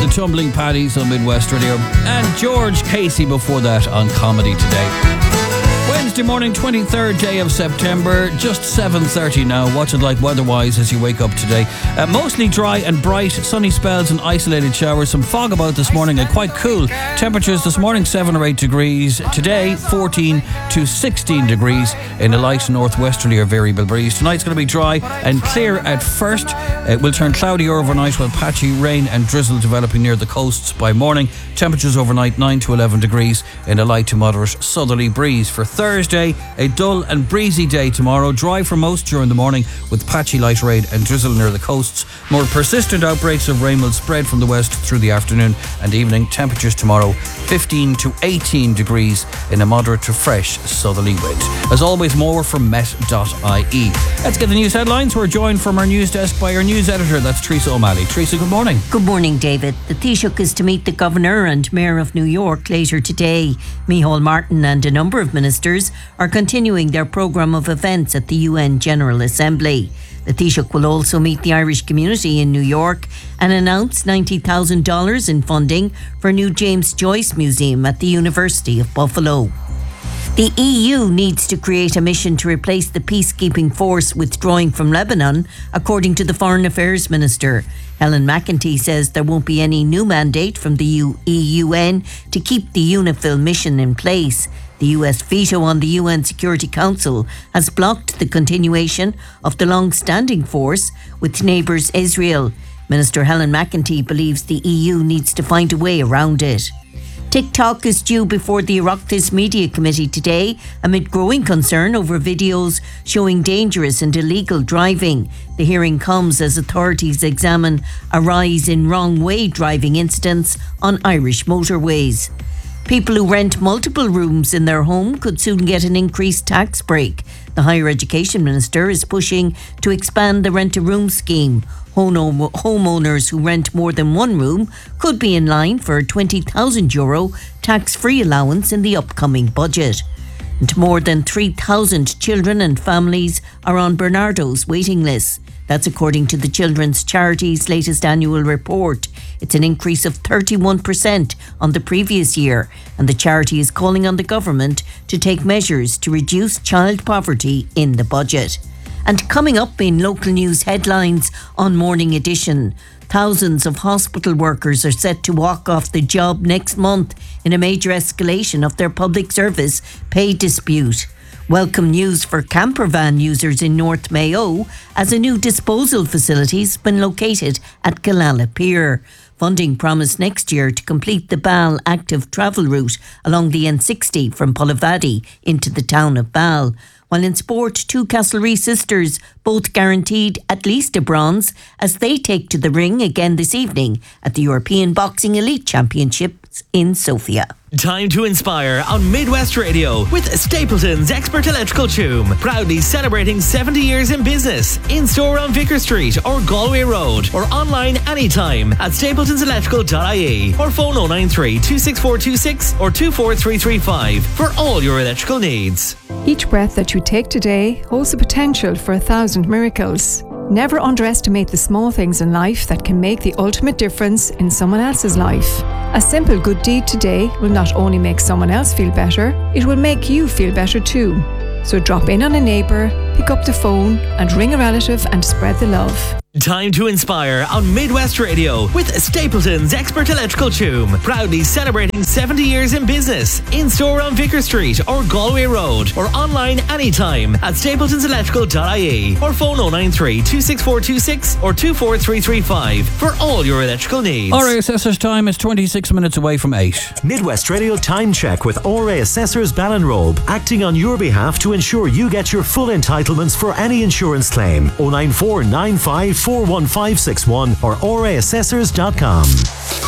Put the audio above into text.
Tumbling Paddies on Midwest Radio. And George Casey before that on Comedy Today. Wednesday morning, 23rd day of September, just 7:30 now. What's it like weather-wise as you wake up today? Mostly dry and bright, sunny spells and isolated showers. Some fog about this morning and quite cool. Temperatures this morning 7 or 8 degrees. Today 14 to 16 degrees in a light northwesterly or variable breeze. Tonight's going to be dry and clear at first. It will turn cloudy overnight with patchy rain and drizzle developing near the coasts by morning. Temperatures overnight 9 to 11 degrees in a light to moderate southerly breeze. For Thursday, a dull and breezy day tomorrow. Dry for most during the morning with patchy light rain and drizzle near the coasts. More persistent outbreaks of rain will spread from the west through the afternoon and evening. Temperatures tomorrow 15 to 18 degrees in a moderate to fresh southerly wind. As always, more from met.ie. Let's get the news headlines. We're joined from our news desk by our news editor, that's Teresa O'Malley. Teresa, good morning. Good morning, David. The Taoiseach is to meet the Governor and Mayor of New York later today. Micheál Martin and a number of ministers are continuing their programme of events at the UN General Assembly. The Taoiseach will also meet the Irish community in New York and announce $90,000 in funding for a new James Joyce Museum at the University of Buffalo. The EU needs to create a mission to replace the peacekeeping force withdrawing from Lebanon, according to the Foreign Affairs Minister. Helen McEntee says there won't be any new mandate from the EUN to keep the UNIFIL mission in place. The US veto on the UN Security Council has blocked the continuation of the long-standing force with neighbours Israel. Minister Helen McEntee believes the EU needs to find a way around it. TikTok is due before the Oireachtas Media Committee today amid growing concern over videos showing dangerous and illegal driving. The hearing comes as authorities examine a rise in wrong-way driving incidents on Irish motorways. People who rent multiple rooms in their home could soon get an increased tax break. The Higher Education Minister is pushing to expand the rent-a-room scheme. Homeowners who rent more than one room could be in line for a €20,000 tax-free allowance in the upcoming budget. And more than 3,000 children and families are on Bernardo's waiting list. That's according to the Children's Charity's latest annual report. It's an increase of 31% on the previous year, and the charity is calling on the government to take measures to reduce child poverty in the budget. And coming up in local news headlines on Morning Edition, thousands of hospital workers are set to walk off the job next month in a major escalation of their public service pay dispute. Welcome news for camper van users in North Mayo as a new disposal facility has been located at Killala Pier. Funding promised next year to complete the Ball active travel route along the N60 from Pullavady into the town of Ball. While in sport, two Castlereagh sisters both guaranteed at least a bronze as they take to the ring again this evening at the European Boxing Elite Championships in Sofia. Time to inspire on Midwest Radio with Stapleton's Expert Electrical Toom. Proudly celebrating 70 years in business. In-store on Vicar Street or Galway Road or online anytime at stapletonselectrical.ie or phone 093 26426 or 24335 for all your electrical needs. Each breath that you take today holds the potential for 1,000 miracles. Never underestimate the small things in life that can make the ultimate difference in someone else's life. A simple good deed today will not only make someone else feel better, it will make you feel better too. So drop in on a neighbour, pick up the phone and ring a relative and spread the love. Time to inspire on Midwest Radio with Stapleton's Expert Electrical Toom. Proudly celebrating 70 years in business. In-store on Vicar Street or Galway Road or online anytime at stapletonselectrical.ie or phone 093 26426 or 24335 for all your electrical needs. RA Assessors time is 26 minutes away from 8. Midwest Radio Time Check with RA Assessors Ballinrobe, acting on your behalf to ensure you get your full entitlements for any insurance claim. 094 95 41561 or raassessors.com.